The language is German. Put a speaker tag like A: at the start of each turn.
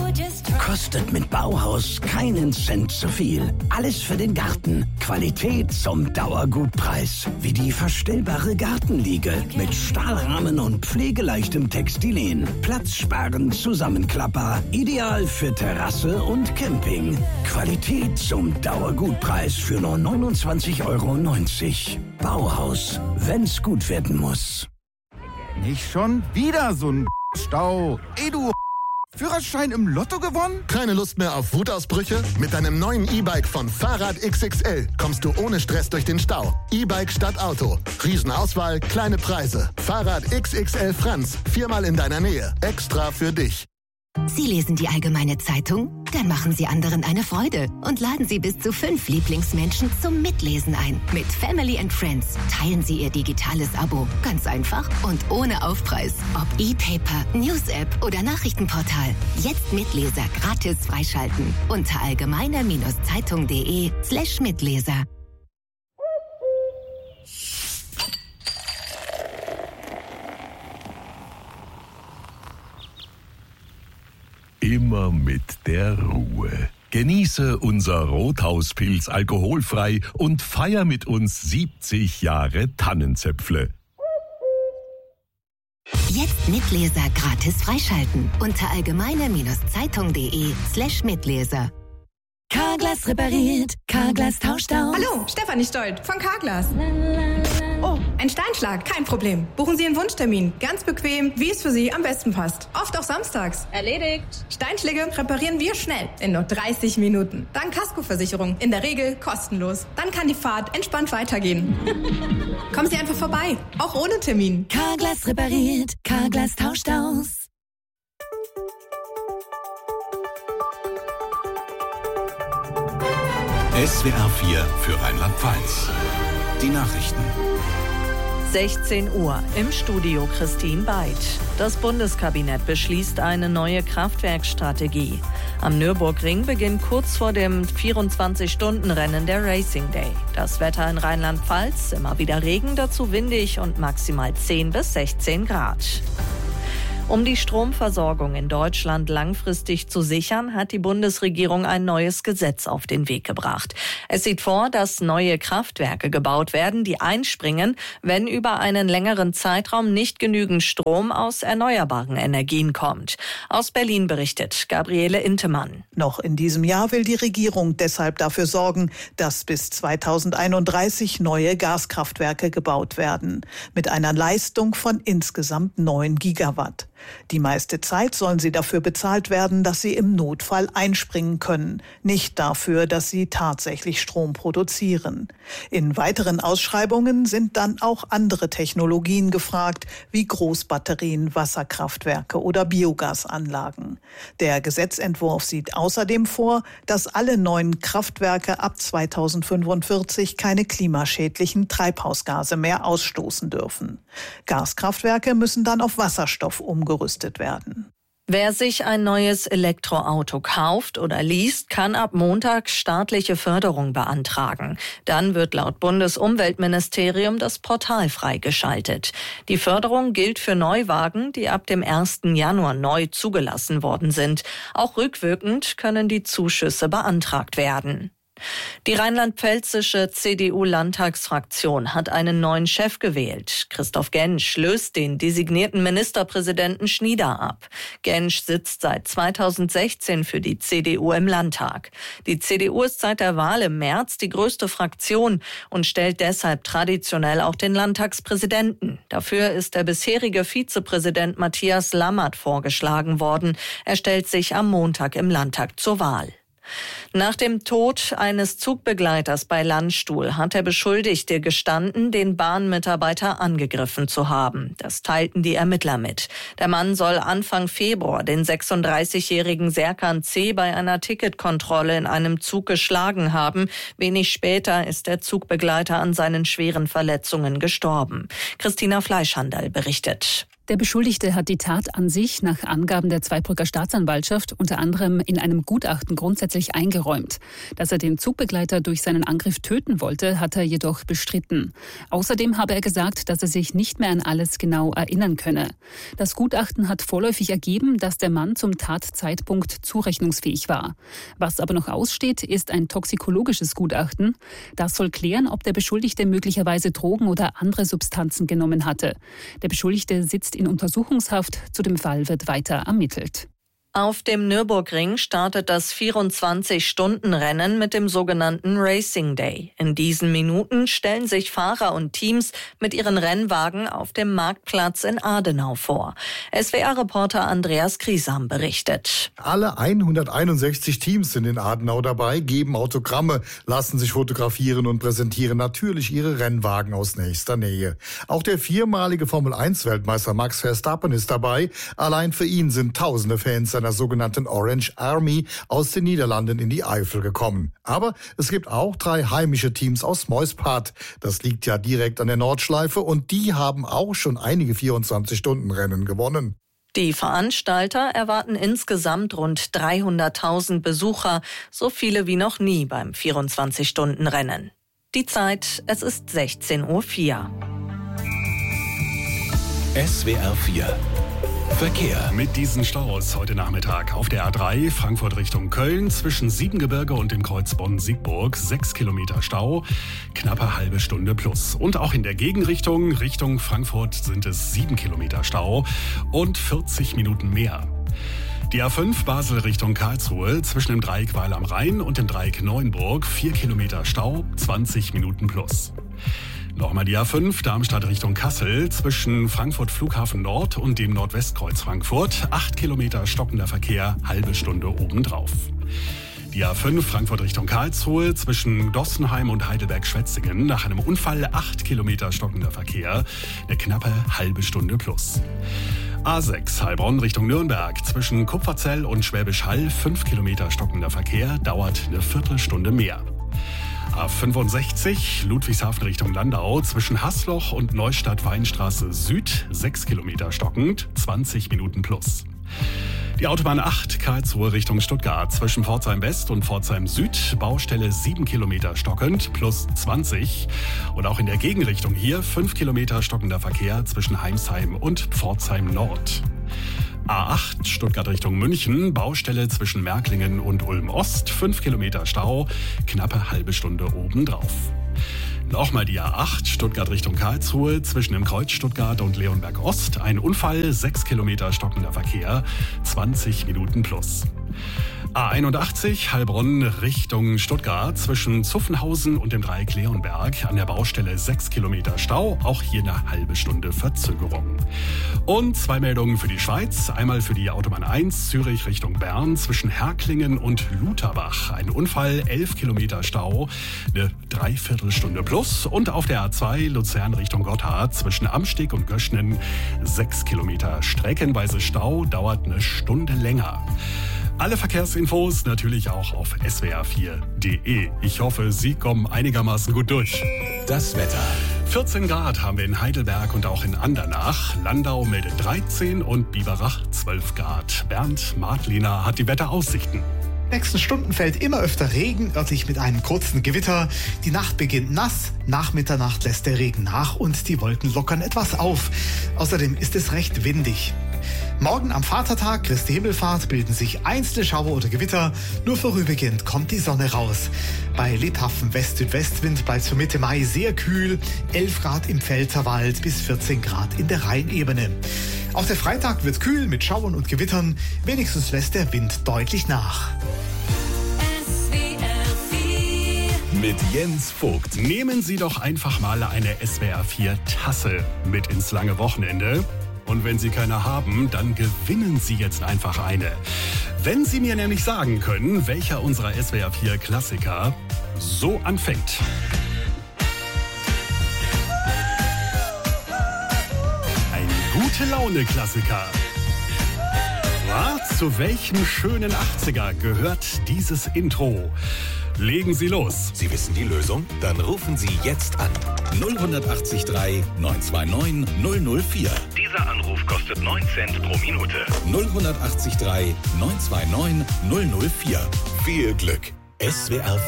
A: Kostet mit Bauhaus keinen Cent zu viel. Alles für den Garten. Qualität zum Dauergutpreis. Wie die verstellbare Gartenliege mit Stahlrahmen und pflegeleichtem Textilien. Platzsparend Zusammenklapper. Ideal für Terrasse und Camping. Qualität zum Dauergutpreis für nur 29,90 €. Bauhaus, wenn's gut werden muss.
B: Nicht schon wieder so ein Stau. Ey, du Führerschein im Lotto gewonnen?
C: Keine Lust mehr auf Wutausbrüche? Mit deinem neuen E-Bike von Fahrrad XXL kommst du ohne Stress durch den Stau. E-Bike statt Auto. Riesenauswahl, kleine Preise. Fahrrad XXL Franz. 4-mal in deiner Nähe. Extra für dich.
D: Sie lesen die Allgemeine Zeitung? Dann machen Sie anderen eine Freude und laden Sie bis zu 5 Lieblingsmenschen zum Mitlesen ein. Mit Family and Friends teilen Sie Ihr digitales Abo. Ganz einfach und ohne Aufpreis. Ob E-Paper, News-App oder Nachrichtenportal. Jetzt Mitleser gratis freischalten. Unter allgemeine-zeitung.de/Mitleser.
E: Immer mit der Ruhe. Genieße unser Rothauspilz alkoholfrei und feier mit uns 70 Jahre Tannenzäpfle.
D: Jetzt Mitleser gratis freischalten. Unter allgemeine-zeitung.de/Mitleser.
F: Carglass repariert, Carglass tauscht aus.
G: Hallo, Stefanie Stolt von Carglass. Oh, ein Steinschlag, kein Problem. Buchen Sie Ihren Wunschtermin. Ganz bequem, wie es für Sie am besten passt. Oft auch samstags.
H: Erledigt.
G: Steinschläge reparieren wir schnell, in nur 30 Minuten. Dank Kaskoversicherung, in der Regel kostenlos. Dann kann die Fahrt entspannt weitergehen. Kommen Sie einfach vorbei, auch ohne Termin.
F: Carglass repariert, Carglass tauscht aus.
E: SWR 4 für Rheinland-Pfalz. Die Nachrichten.
I: 16 Uhr, im Studio Christine Beid. Das Bundeskabinett beschließt eine neue Kraftwerkstrategie. Am Nürburgring beginnt kurz vor dem 24-Stunden-Rennen der Racing Day. Das Wetter in Rheinland-Pfalz, immer wieder Regen, dazu windig und maximal 10 bis 16 Grad. Um die Stromversorgung in Deutschland langfristig zu sichern, hat die Bundesregierung ein neues Gesetz auf den Weg gebracht. Es sieht vor, dass neue Kraftwerke gebaut werden, die einspringen, wenn über einen längeren Zeitraum nicht genügend Strom aus erneuerbaren Energien kommt. Aus Berlin berichtet Gabriele Intemann.
J: Noch in diesem Jahr will die Regierung deshalb dafür sorgen, dass bis 2031 neue Gaskraftwerke gebaut werden. Mit einer Leistung von insgesamt 9 Gigawatt. Die meiste Zeit sollen sie dafür bezahlt werden, dass sie im Notfall einspringen können, nicht dafür, dass sie tatsächlich Strom produzieren. In weiteren Ausschreibungen sind dann auch andere Technologien gefragt, wie Großbatterien, Wasserkraftwerke oder Biogasanlagen. Der Gesetzentwurf sieht außerdem vor, dass alle neuen Kraftwerke ab 2045 keine klimaschädlichen Treibhausgase mehr ausstoßen dürfen. Gaskraftwerke müssen dann auf Wasserstoff umgerüstet werden.
I: Wer sich ein neues Elektroauto kauft oder least, kann ab Montag staatliche Förderung beantragen. Dann wird laut Bundesumweltministerium das Portal freigeschaltet. Die Förderung gilt für Neuwagen, die ab dem 1. Januar neu zugelassen worden sind. Auch rückwirkend können die Zuschüsse beantragt werden. Die rheinland-pfälzische CDU-Landtagsfraktion hat einen neuen Chef gewählt. Christoph Gensch löst den designierten Ministerpräsidenten Schnieder ab. Gensch sitzt seit 2016 für die CDU im Landtag. Die CDU ist seit der Wahl im März die größte Fraktion und stellt deshalb traditionell auch den Landtagspräsidenten. Dafür ist der bisherige Vizepräsident Matthias Lammert vorgeschlagen worden. Er stellt sich am Montag im Landtag zur Wahl. Nach dem Tod eines Zugbegleiters bei Landstuhl hat der Beschuldigte gestanden, den Bahnmitarbeiter angegriffen zu haben. Das teilten die Ermittler mit. Der Mann soll Anfang Februar den 36-jährigen Serkan C. bei einer Ticketkontrolle in einem Zug geschlagen haben. Wenig später ist der Zugbegleiter an seinen schweren Verletzungen gestorben. Christina Fleischhandel berichtet.
H: Der Beschuldigte hat die Tat an sich nach Angaben der Zweibrücker Staatsanwaltschaft unter anderem in einem Gutachten grundsätzlich eingeräumt. Dass er den Zugbegleiter durch seinen Angriff töten wollte, hat er jedoch bestritten. Außerdem habe er gesagt, dass er sich nicht mehr an alles genau erinnern könne. Das Gutachten hat vorläufig ergeben, dass der Mann zum Tatzeitpunkt zurechnungsfähig war. Was aber noch aussteht, ist ein toxikologisches Gutachten. Das soll klären, ob der Beschuldigte möglicherweise Drogen oder andere Substanzen genommen hatte. Der Beschuldigte sitzt in Untersuchungshaft. Zu dem Fall wird weiter ermittelt.
I: Auf dem Nürburgring startet das 24-Stunden-Rennen mit dem sogenannten Racing Day. In diesen Minuten stellen sich Fahrer und Teams mit ihren Rennwagen auf dem Marktplatz in Adenau vor. SWR-Reporter Andreas Griesam berichtet.
K: Alle 161 Teams sind in Adenau dabei, geben Autogramme, lassen sich fotografieren und präsentieren natürlich ihre Rennwagen aus nächster Nähe. Auch der viermalige Formel-1-Weltmeister Max Verstappen ist dabei. Allein für ihn sind tausende Fans seiner sogenannten Orange Army aus den Niederlanden in die Eifel gekommen. Aber es gibt auch 3 heimische Teams aus Meuspad. Das liegt ja direkt an der Nordschleife und die haben auch schon einige 24-Stunden-Rennen gewonnen.
I: Die Veranstalter erwarten insgesamt rund 300.000 Besucher, so viele wie noch nie beim 24-Stunden-Rennen. Die Zeit, es ist 16:04 Uhr.
E: SWR 4 Verkehr.
L: Mit diesen Staus heute Nachmittag auf der A3 Frankfurt Richtung Köln zwischen Siebengebirge und dem Kreuz Bonn-Siegburg 6 Kilometer Stau, knappe halbe Stunde plus. Und auch in der Gegenrichtung, Richtung Frankfurt sind es 7 Kilometer Stau und 40 Minuten mehr. Die A5 Basel Richtung Karlsruhe zwischen dem Dreieck Weil am Rhein und dem Dreieck Neuenburg 4 Kilometer Stau, 20 Minuten plus. Nochmal die A5 Darmstadt Richtung Kassel zwischen Frankfurt Flughafen Nord und dem Nordwestkreuz Frankfurt 8 Kilometer stockender Verkehr, halbe Stunde obendrauf. Die A5 Frankfurt Richtung Karlsruhe zwischen Dossenheim und Heidelberg-Schwetzingen nach einem Unfall 8 Kilometer stockender Verkehr, eine knappe halbe Stunde plus. A6 Heilbronn Richtung Nürnberg zwischen Kupferzell und Schwäbisch Hall 5 Kilometer stockender Verkehr, dauert eine Viertelstunde mehr. A65 Ludwigshafen Richtung Landau zwischen Haßloch und Neustadt-Weinstraße Süd 6 Kilometer stockend, 20 Minuten plus. Die Autobahn 8 Karlsruhe Richtung Stuttgart zwischen Pforzheim West und Pforzheim Süd, Baustelle 7 Kilometer stockend, plus 20. Und auch in der Gegenrichtung hier 5 Kilometer stockender Verkehr zwischen Heimsheim und Pforzheim Nord. A8 Stuttgart Richtung München, Baustelle zwischen Märklingen und Ulm Ost, 5 Kilometer Stau, knappe halbe Stunde obendrauf. Nochmal die A8 Stuttgart Richtung Karlsruhe zwischen dem Kreuz Stuttgart und Leonberg Ost, ein Unfall, 6 Kilometer stockender Verkehr, 20 Minuten plus. A81 Heilbronn Richtung Stuttgart zwischen Zuffenhausen und dem Dreieck Leonberg an der Baustelle 6 Kilometer Stau, auch hier eine halbe Stunde Verzögerung. Und 2 Meldungen für die Schweiz, einmal für die Autobahn 1 Zürich Richtung Bern zwischen Herklingen und Lutherbach, ein Unfall, 11 Kilometer Stau, eine Dreiviertelstunde plus und auf der A2 Luzern Richtung Gotthard zwischen Amsteg und Göschnen 6 Kilometer streckenweise Stau, dauert eine Stunde länger. Alle Verkehrsinfos natürlich auch auf swr4.de. Ich hoffe, Sie kommen einigermaßen gut durch.
E: Das Wetter.
L: 14 Grad haben wir in Heidelberg und auch in Andernach. Landau meldet 13 und Biberach 12 Grad. Bernd Martliner hat die Wetteraussichten.
M: Nächsten Stunden fällt immer öfter Regen, örtlich mit einem kurzen Gewitter. Die Nacht beginnt nass, nach Mitternacht lässt der Regen nach und die Wolken lockern etwas auf. Außerdem ist es recht windig. Morgen am Vatertag, Christi Himmelfahrt, bilden sich einzelne Schauer oder Gewitter. Nur vorübergehend kommt die Sonne raus. Bei lebhaftem West-Südwestwind bleibt es für Mitte Mai sehr kühl. 11 Grad im Pfälzerwald bis 14 Grad in der Rheinebene. Auch der Freitag wird kühl mit Schauern und Gewittern. Wenigstens lässt der Wind deutlich nach.
E: Mit Jens Vogt.
L: Nehmen Sie doch einfach mal eine SWR4-Tasse mit ins lange Wochenende. Und wenn Sie keine haben, dann gewinnen Sie jetzt einfach eine. Wenn Sie mir nämlich sagen können, welcher unserer SWR4-Klassiker so anfängt. Ein Gute-Laune-Klassiker. Ja, zu welchem schönen 80er gehört dieses Intro? Legen Sie los.
N: Sie wissen die Lösung? Dann rufen Sie jetzt an. 0183 929 004.
O: Dieser Anruf kostet 9 Cent pro Minute.
N: 0183 929 004. Viel Glück. SWR